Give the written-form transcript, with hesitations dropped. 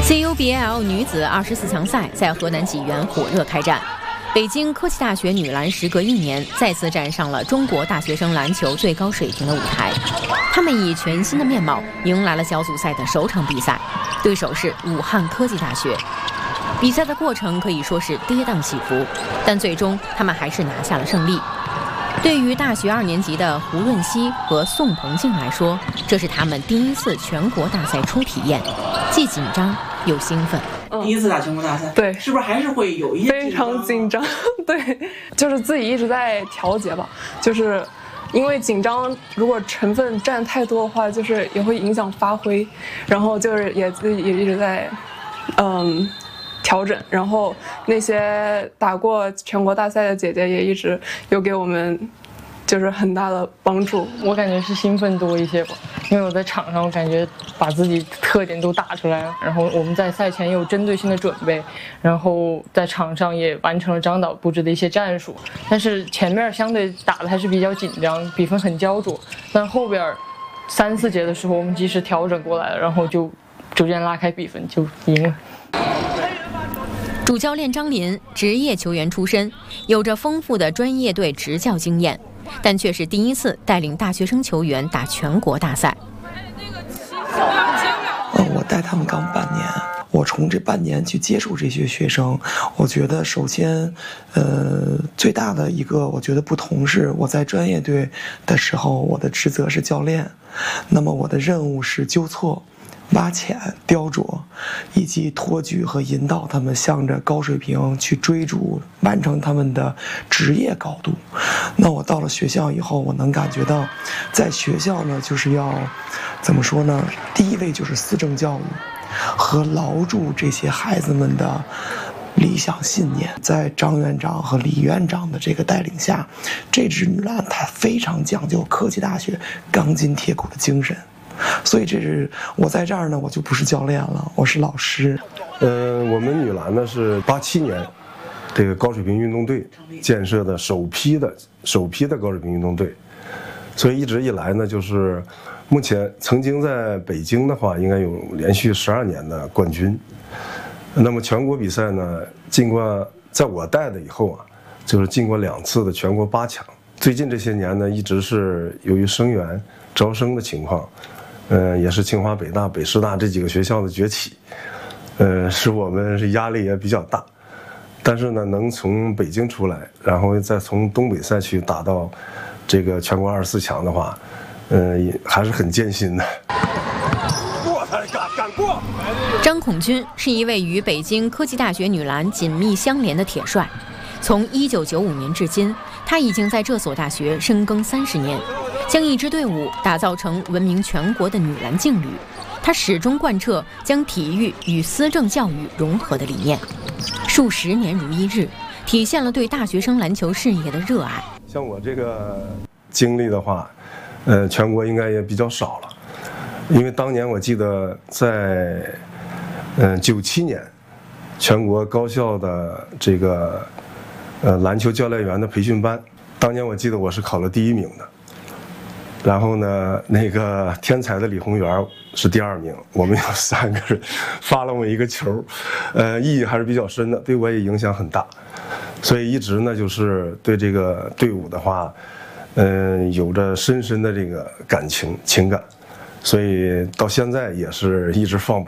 CUBL 女子24强赛在河南济源火热开战，北京科技大学女篮时隔1年再次站上了中国大学生篮球最高水平的舞台。她们以全新的面貌迎来了小组赛的首场比赛，对手是武汉科技大学。比赛的过程可以说是跌宕起伏，但最终她们还是拿下了胜利。对于大学2年级的胡润熙和宋鹏静来说，这是他们第一次全国大赛初体验，既紧张又兴奋。 第一次打全国大赛， 对， 是不是还是会有一些非常紧张？对，就是自己一直在调节吧，就是因为紧张，如果成分占太多的话，就是也会影响发挥，然后就是自己也一直在调整，然后那些打过全国大赛的姐姐也一直有给我们就是很大的帮助。 我感觉是兴奋多一些吧，因为我在场上我感觉把自己特点都打出来了，然后我们在赛前也有针对性的准备，然后在场上也完成了张导布置的一些战术，但是前面相对打的还是比较紧张，比分很焦灼，但后边3、4节的时候我们及时调整过来了，然后就逐渐拉开比分，就赢了。 主教练张林，职业球员出身，有着丰富的专业队执教经验，但却是第一次带领大学生球员打全国大赛。 我带他们刚半年，我从这半年去接触这些学生，我觉得首先，最大的一个我觉得不同是，我在专业队的时候，我的职责是教练，那么我的任务是纠错、挖潜、雕琢，以及托举和引导他们向着高水平去追逐，完成他们的职业高度。那我到了学校以后，我能感觉到，在学校呢，就是要怎么说呢？第一位就是思政教育，和牢住这些孩子们的理想信念。在张院长和李院长的这个带领下，这支女篮它非常讲究科技大学钢筋铁骨的精神。所以这是我在这儿呢，我就不是教练了，我是老师。 我们女篮呢是87年这个高水平运动队建设的首批的高水平运动队，所以一直以来呢，就是目前曾经在北京的话，应该有连续12年的冠军。那么全国比赛呢，经过在我带的以后啊，就是进过2次的全国8强。最近这些年呢，一直是由于生源招生的情况。也是清华、北大、北师大这几个学校的崛起，使我们是压力也比较大。但是呢，能从北京出来，然后再从东北赛区打到这个全国24强的话，还是很艰辛的。 过才敢过！张孔军是一位与北京科技大学女篮紧密相连的铁帅，从1995年至今，他已经在这所大学深耕30年。将一支队伍打造成闻名全国的女篮劲旅，他始终贯彻将体育与思政教育融合的理念，数十年如一日，体现了对大学生篮球事业的热爱。 像我这个经历的话，全国应该也比较少了，因为当年我记得在97年，全国高校的这个篮球教练员的培训班，当年我记得我是考了第1名的。然后呢，那个天才的李宏源是第2名，我们有3个人发了我一个球，意义还是比较深的，对我也影响很大，所以一直呢就是对这个队伍的话，有着深深的这个情感，所以到现在也是一直放不